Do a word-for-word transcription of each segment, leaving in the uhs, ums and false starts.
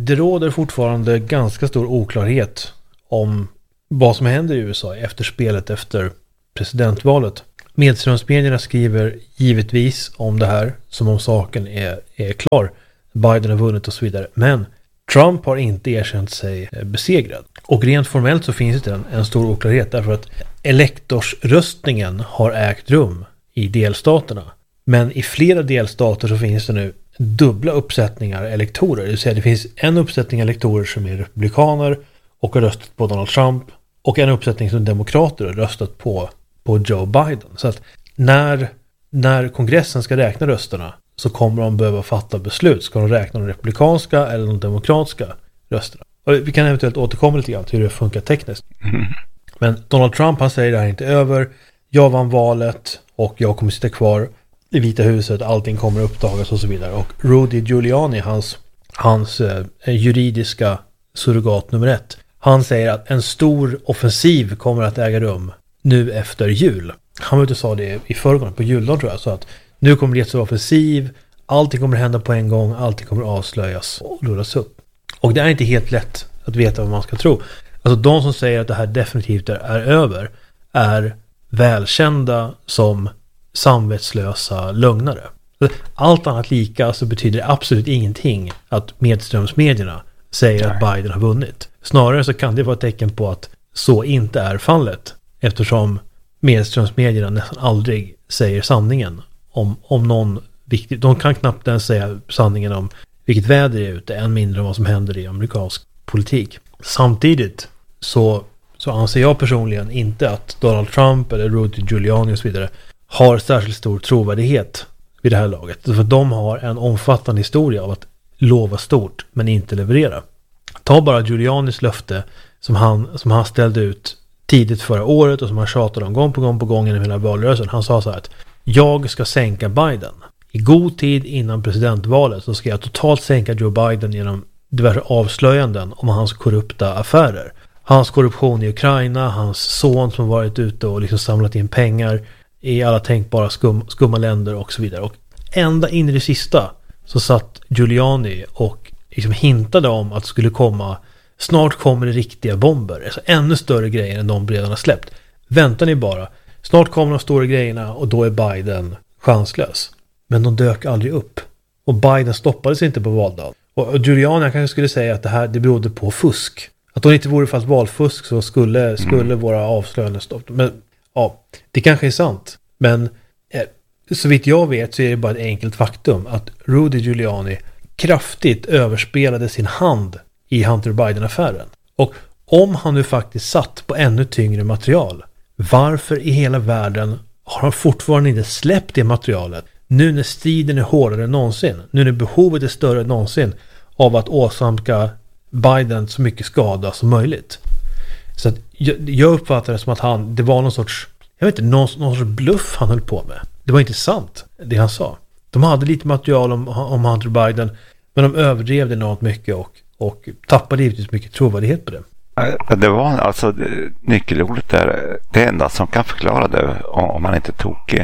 det råder fortfarande ganska stor oklarhet om vad som händer i U S A efter spelet efter presidentvalet. Medströmsmedierna skriver givetvis om det här som om saken är, är klar. Biden har vunnit och så vidare. Men Trump har inte erkänt sig besegrad. Och rent formellt så finns det en, en stor oklarhet därför att elektorsröstningen har ägt rum i delstaterna. Men i flera delstater så finns det nu dubbla uppsättningar elektorer. Det vill säga det finns en uppsättning elektorer som är republikaner och har röstat på Donald Trump och en uppsättning som demokrater har röstat på, på Joe Biden. Så att när, när kongressen ska räkna rösterna så kommer de behöva fatta beslut. Ska de räkna de republikanska eller de demokratiska rösterna? Och vi kan eventuellt återkomma lite grann till hur det funkar tekniskt. Mm. Men Donald Trump, han säger det här är inte över. Jag vann valet och jag kommer sitta kvar i Vita huset. Allting kommer uppdagas och så vidare. Och Rudy Giuliani, hans, hans eh, juridiska surrogat nummer ett, han säger att en stor offensiv kommer att äga rum nu efter jul. Han var ute och sa det i förrgår på juldagen tror jag. Så att nu kommer det att vara offensiv. Allting kommer att hända på en gång. Allting kommer att avslöjas och rullas upp. Och det är inte helt lätt att veta vad man ska tro. Alltså de som säger att det här definitivt är, är över är välkända som samvetslösa lögnare. Allt annat lika så betyder det absolut ingenting att medströmsmedierna säger Nej. att Biden har vunnit. Snarare så kan det vara ett tecken på att så inte är fallet. Eftersom medströmsmedierna nästan aldrig säger sanningen om, om någon viktig. De kan knappt ens säga sanningen om vilket väder är ute, än mindre om vad som händer i amerikansk politik. Samtidigt så, så anser jag personligen inte att Donald Trump eller Rudy Giuliani och så vidare har särskilt stor trovärdighet vid det här laget. För de har en omfattande historia av att lova stort men inte leverera. Ta bara Giulianis löfte som han, som han ställde ut tidigt förra året och som han tjatade om gång på gång på gång genom hela valrörelsen. Han sa så här att jag ska sänka Biden. I god tid innan presidentvalet så ska jag totalt sänka Joe Biden genom diverse avslöjanden om hans korrupta affärer. Hans korruption i Ukraina, hans son som varit ute och liksom samlat in pengar i alla tänkbara skum, skumma länder och så vidare. Och ända in i det sista så satt Giuliani och liksom hintade om att det skulle komma, snart kommer det riktiga bomber. Alltså ännu större grejer än de redan har släppt. Väntar ni bara. Snart kommer de stora grejerna och då är Biden chanslös. Men de dök aldrig upp. Och Biden stoppades inte på valdagen. Och Giuliani kanske skulle säga att det här det berodde på fusk. Att om det inte vore fast valfusk så skulle, skulle mm. våra avslöjanden stoppas. Men ja, det kanske är sant. Men eh, så vitt jag vet så är det bara ett enkelt faktum att Rudy Giuliani kraftigt överspelade sin hand i Hunter Biden-affären. Och om han nu faktiskt satt på ännu tyngre material, varför i hela världen har han fortfarande inte släppt det materialet? Nu när striden är hårdare än någonsin, nu när behovet är större än någonsin av att åsamka Biden så mycket skada som möjligt. Så att jag, jag uppfattar det som att han, det var någon sorts, jag vet inte, någon, någon sorts bluff han höll på med. Det var inte sant, det han sa. De hade lite material om, om Hunter Biden, men de överdrev det något mycket och, och tappade givetvis mycket trovärdighet på det. Det var alltså nyckelordet där, det enda som kan förklara det om man inte tokig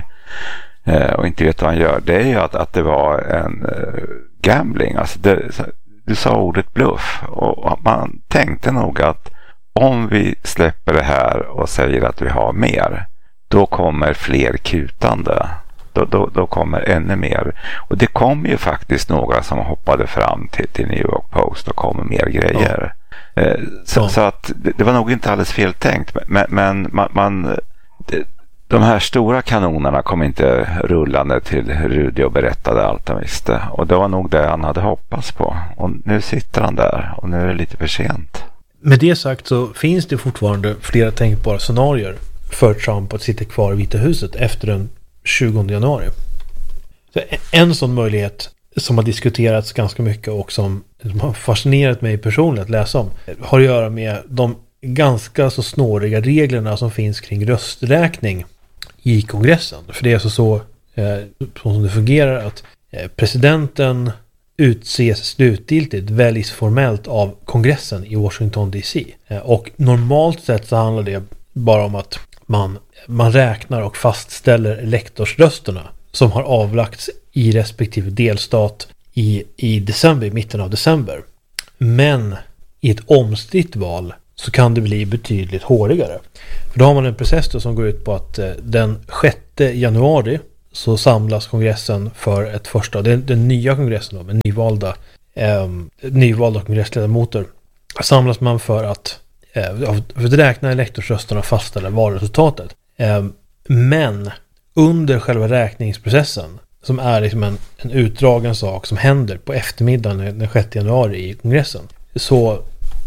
och inte vet vad han gör, det är ju att, att det var en gambling. Alltså det, du sa ordet bluff och man tänkte nog att om vi släpper det här och säger att vi har mer, då kommer fler kutande. Då, då, då kommer ännu mer. Och det kom ju faktiskt några som hoppade fram till, till New York Post och kom med mer grejer. Ja. Eh, så, ja. så att det, det var nog inte alldeles fel tänkt. Men, men man, man, det, de här stora kanonerna kom inte rullande till Rudy och berättade allt han visste. Och det var nog det han hade hoppats på. Och nu sitter han där och nu är det lite för sent. Med det sagt så finns det fortfarande flera tänkbara scenarier för Trump att sitta kvar i Vita huset efter den tjugonde januari. Så en sån möjlighet som har diskuterats ganska mycket och som, som har fascinerat mig personligen att läsa om har att göra med de ganska så snåriga reglerna som finns kring rösträkning i kongressen. För det är alltså så eh, som det fungerar att eh, presidenten utses slutgiltigt, väljs formellt av kongressen i Washington D C. Eh, och normalt sett så handlar det bara om att man, man räknar och fastställer elektorsrösterna som har avlagts i respektive delstat i, i december, i mitten av december. Men i ett omstritt val så kan det bli betydligt hårigare. För då har man en process då som går ut på att eh, den sjätte januari så samlas kongressen för ett första, den, den nya kongressen då, med nyvalda, eh, nyvalda kongressledamöter. Samlas man för att, eh, för att räkna elektorsrösterna och fastställa valresultatet. Eh, men under själva räkningsprocessen, som är liksom en, en utdragen sak som händer på eftermiddagen den sjätte januari i kongressen, så,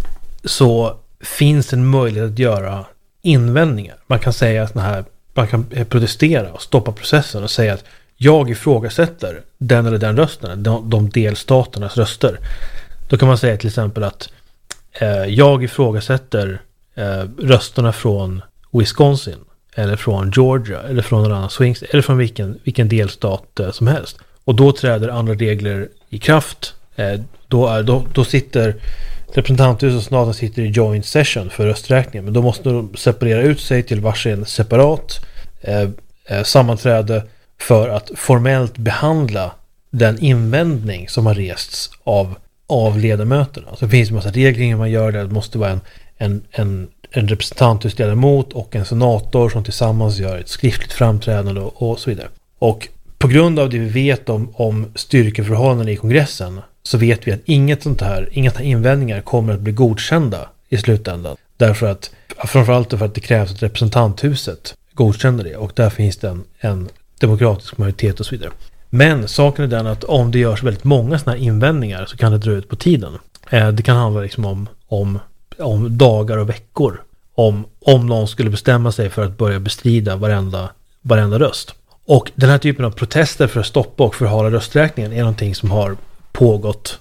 så finns en möjlighet att göra invändningar. Man kan säga såna här, man kan protestera och stoppa processen och säga att jag ifrågasätter den eller den rösten, de, de delstaternas röster. Då kan man säga till exempel att eh, jag ifrågasätter eh, rösterna från Wisconsin eller från Georgia eller från någon annan swing eller från vilken, vilken delstat eh, som helst. Och då träder andra regler i kraft. Eh, då, är, då, då sitter representanthuset och senaten sitter i joint session för rösträkningen, men då måste de separera ut sig till varsin separat eh, eh, sammanträde för att formellt behandla den invändning som har rests av, av ledamöterna. Så det finns en massa regler man gör där. Det måste vara en, en, en, en representanthusledamot och en senator som tillsammans gör ett skriftligt framträdande och, och så vidare. Och på grund av det vi vet om, om styrkeförhållanden i kongressen så vet vi att inget sånt här, inga sånt här invändningar kommer att bli godkända i slutändan. Därför att, framförallt för att det krävs att representanthuset godkänner det. Och där finns det en, en demokratisk majoritet och så vidare. Men saken är den att om det görs väldigt många såna här invändningar så kan det dra ut på tiden. Eh, det kan handla liksom om, om, om dagar och veckor. Om, om någon skulle bestämma sig för att börja bestrida varenda, varenda röst. Och den här typen av protester för att stoppa och förhala rösträkningen är någonting som har pågått.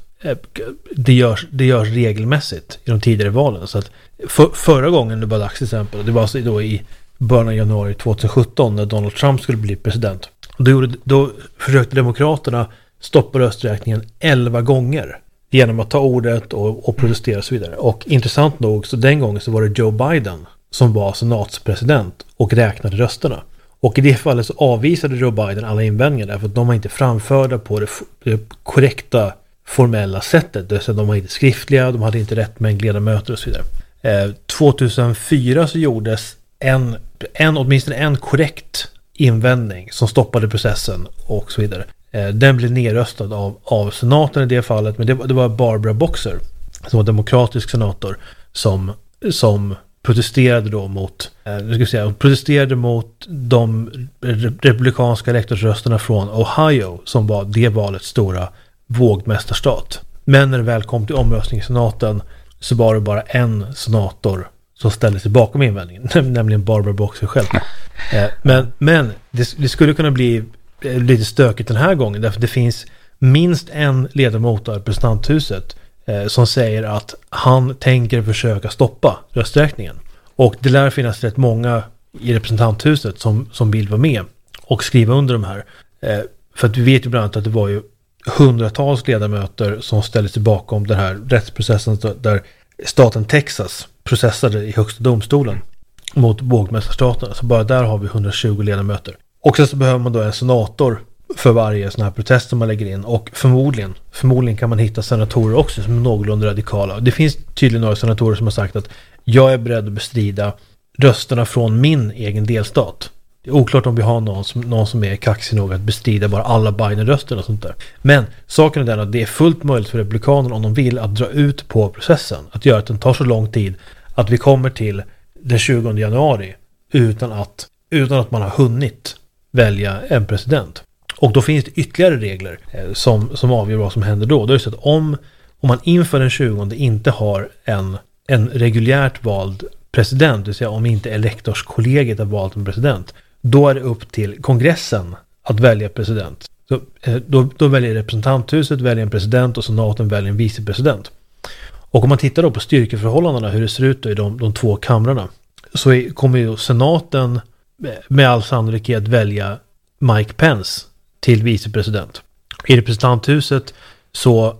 Det görs, det görs regelmässigt i de tidigare valen. Så att för, förra gången det var dags till exempel, det var alltså då i början av januari tjugohundrasjutton när Donald Trump skulle bli president. Då, gjorde, då försökte demokraterna stoppa rösträkningen elva gånger genom att ta ordet och, och protestera och så vidare. Och intressant nog så den gången så var det Joe Biden som var senatspresident och räknade rösterna. Och i det fallet så avvisade Joe Biden alla invändningar därför att de var inte framförda på det, det korrekta formella sättet. Det vill säga de var inte skriftliga, de hade inte rätt mängd ledamöter och så vidare. Eh, tjugohundrafyra så gjordes en, en, åtminstone en korrekt invändning som stoppade processen och så vidare. Eh, den blev nedröstad av, av senaten i det fallet, men det, det var Barbara Boxer som var demokratisk senator som, som protesterade då mot eh, ska jag säga, protesterade mot de republikanska elektorsrösterna från Ohio som var det valets stora vågmästarstat. Men när det väl kom till omröstning i senaten så var det bara en senator som ställde sig bakom invändningen, nämligen Barbara Boxer själv. Eh, men men det, det skulle kunna bli eh, lite stökigt den här gången därför det finns minst en ledamot av representanthuset eh, som säger att han tänker försöka stoppa rösträkningen. Och det lär finnas rätt många i representanthuset som, som vill vara med och skriva under de här. Eh, för att vi vet ju bland annat att det var ju hundratals ledamöter som ställde sig bakom den här rättsprocessen där staten Texas processade i högsta domstolen mot vågmästarstaterna. Så bara där har vi hundratjugo ledamöter. Och sen så behöver man då en senator för varje sån här protest som man lägger in. Och förmodligen, förmodligen kan man hitta senatorer också som är någorlunda radikala. Det finns tydligen några senatorer som har sagt att jag är beredd att bestrida rösterna från min egen delstat. Det är oklart om vi har någon som, någon som är kaxig nog att bestrida bara alla Biden-rösterna och sånt där. Men saken är den att det är fullt möjligt för republikanerna om de vill att dra ut på processen. Att göra att den tar så lång tid att vi kommer till den tjugonde januari utan att, utan att man har hunnit välja en president. Och då finns det ytterligare regler eh, som, som avgör vad som händer då. Då är det så att om, om man inför den tjugonde inte har en, en reguljärt vald president, det vill säga om inte elektorskollegiet har valt en president, då är det upp till kongressen att välja president. Så, eh, då, då väljer representanthuset väljer en president och senaten väljer en vicepresident. Och om man tittar då på styrkeförhållandena, hur det ser ut i de, de två kamrarna, så är, kommer ju senaten med all sannolikhet välja Mike Pence till vicepresident. I representanthuset så,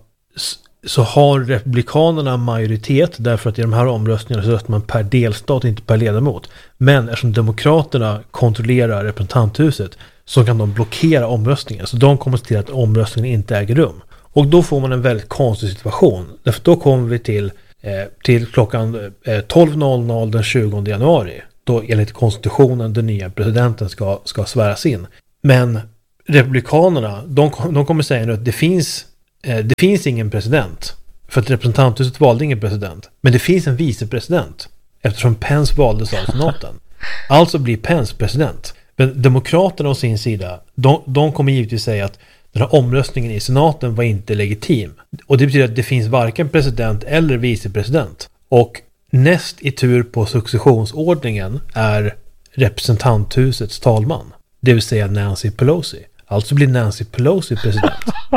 så har republikanerna majoritet därför att i de här omröstningarna så röstar man per delstat, inte per ledamot. Men eftersom demokraterna kontrollerar representanthuset så kan de blockera omröstningen. Så de kommer att se till att omröstningen inte äger rum. Och då får man en väldigt konstig situation. Därför då kommer vi till, eh, till klockan eh, tolv noll noll den tjugonde januari. Då enligt konstitutionen den nya presidenten ska, ska sväras in. Men republikanerna, de, de kommer säga nu att det finns, eh, det finns ingen president. För att representanthuset valde ingen president. Men det finns en vicepresident. Eftersom Pence valdes av senaten. Alltså blir Pence president. Men demokraterna å sin sida, de, de kommer givetvis säga att den här omröstningen i senaten var inte legitim. Och det betyder att det finns varken president eller vicepresident. Och näst i tur på successionsordningen är representanthusets talman. Det vill säga Nancy Pelosi. Alltså blir Nancy Pelosi president.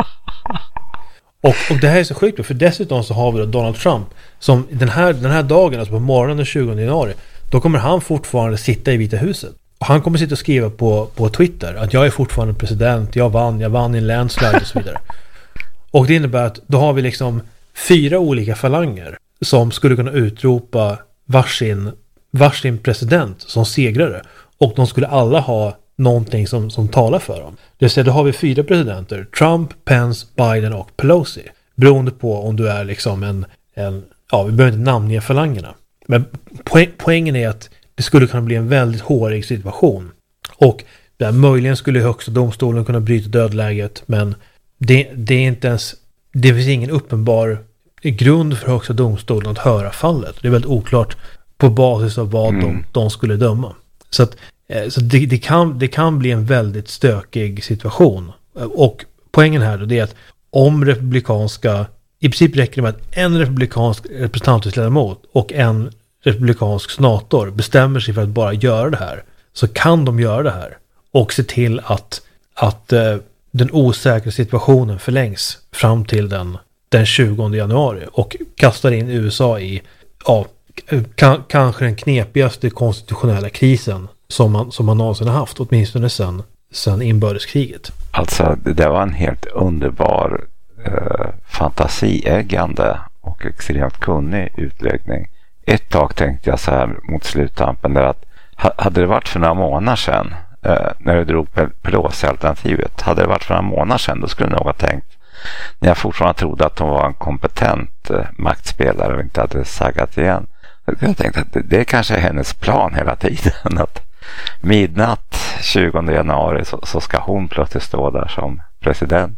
Och, och det här är så sjukt, för dessutom så har vi då Donald Trump som den här, den här dagen, alltså på morgonen den tjugonde januari, då kommer han fortfarande sitta i Vita huset. Och han kommer sitta och skriva på, på Twitter att jag är fortfarande president, jag vann, jag vann i en landslide och så vidare. Och det innebär att då har vi liksom fyra olika falanger som skulle kunna utropa varsin, varsin president som segrare. Och de skulle alla ha någonting som, som talar för dem. Det vill säga, då har vi fyra presidenter. Trump, Pence, Biden och Pelosi. Beroende på om du är liksom en, en ja, vi behöver inte namnge falangerna. Men poäng, poängen är att det skulle kunna bli en väldigt hårig situation. Och där möjligen skulle högsta domstolen kunna bryta dödläget, men det, det är inte ens, det finns ingen uppenbar grund för högsta domstolen att höra fallet. Det är väldigt oklart på basis av vad mm. de, de skulle döma. Så att Så det, det, kan, det kan bli en väldigt stökig situation. Och poängen här då är att om republikanska, i princip räcker det med att en republikansk representantledamot och en republikansk senator bestämmer sig för att bara göra det här, så kan de göra det här och se till att, att uh, den osäkra situationen förlängs fram till den, den tjugonde januari och kastar in U S A i ja, kan, kanske den knepigaste konstitutionella krisen som man, som man någonsin har haft, åtminstone sen, sen inbördeskriget. Alltså, det var en helt underbar eh, fantasieggande och extremt kunnig utläggning. Ett tag tänkte jag så här mot sluttampen där att hade det varit för några månader sedan eh, när du drog Pelosi-alternativet, hade det varit för några månader sedan, då skulle jag nog ha tänkt, när jag fortfarande trodde att hon var en kompetent eh, maktspelare och inte hade saggat igen. Jag tänkte att det, det kanske är hennes plan hela tiden, att midnatt tjugonde januari så, så ska hon plötsligt stå där som president.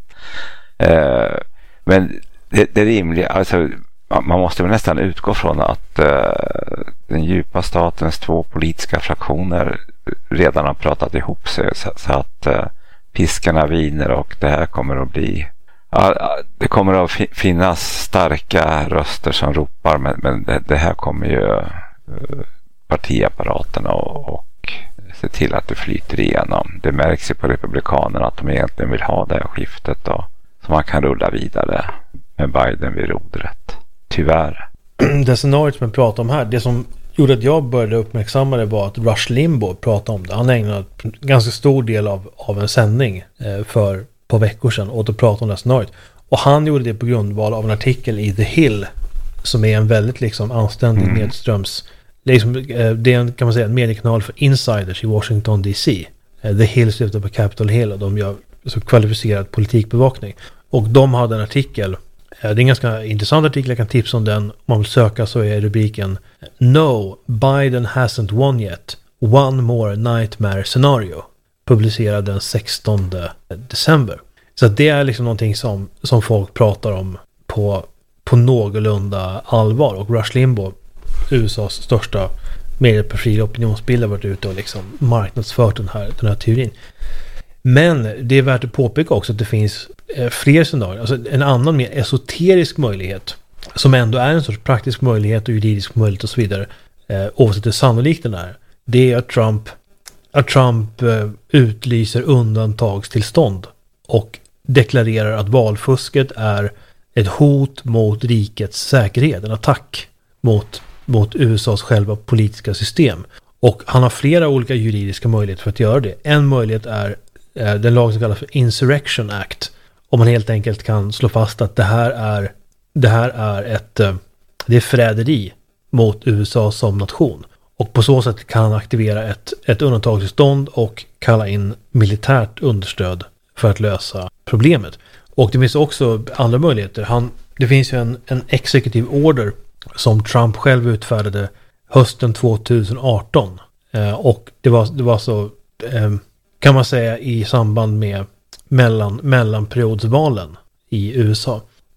Eh, men det, det rimliga, alltså, man måste väl nästan utgå från att eh, den djupa statens två politiska fraktioner redan har pratat ihop sig, så, så att eh, piskarna viner och det här kommer att bli, ja, det kommer att fi- finnas starka röster som ropar, men, men det, det här kommer ju eh, partiapparaterna och, och se till att det flyter igenom. Det märks ju på republikanerna att de egentligen vill ha det här skiftet då, så man kan rulla vidare med Biden vid rodret. Tyvärr. Det scenariot som jag pratar om här, det som gjorde att jag började uppmärksamma det var att Rush Limbaugh pratade om det. Han ägnade en ganska stor del av, av en sändning eh, för på veckor sedan åt att prata om det här scenariot. Och han gjorde det på grundval av en artikel i The Hill som är en väldigt liksom anständig mm. nedströms. Liksom, det är en, kan man säga, en mediekanal för insiders i Washington D C. The Hill slutar på Capitol Hill och de gör så kvalificerad politikbevakning. Och de hade en artikel, det är en ganska intressant artikel, jag kan tipsa om den. Om man vill söka så är rubriken No, Biden hasn't won yet. One more nightmare scenario. Publicerad den sextonde december. Så det är liksom någonting som, som folk pratar om på, på någorlunda allvar. Och Rush Limbaugh, U S A:s största medieprofil och opinionsbildare, har varit ute och liksom marknadsfört den här, den här teorin. Men det är värt att påpeka också att det finns eh, fler scenarier. Alltså en annan mer esoterisk möjlighet som ändå är en sorts praktisk möjlighet och juridisk möjlighet och så vidare, eh, oavsett hur sannolikt den är. Det är att Trump, att Trump eh, utlyser undantagstillstånd och deklarerar att valfusket är ett hot mot rikets säkerhet, en attack mot mot U S A:s själva politiska system. Och han har flera olika juridiska möjligheter för att göra det. En möjlighet är eh, den lag som kallas för Insurrection Act. Om man helt enkelt kan slå fast att det här är det här är ett eh, det är förräderi mot U S A som nation. Och på så sätt kan han aktivera ett, ett undantagstillstånd och kalla in militärt understöd för att lösa problemet. Och det finns också andra möjligheter. Han, det finns ju en, en executive order som Trump själv utfärdade hösten tjugoarton. Eh, och det var, det var så, eh, kan man säga, i samband med mellan, mellanperiodsvalen i U S A.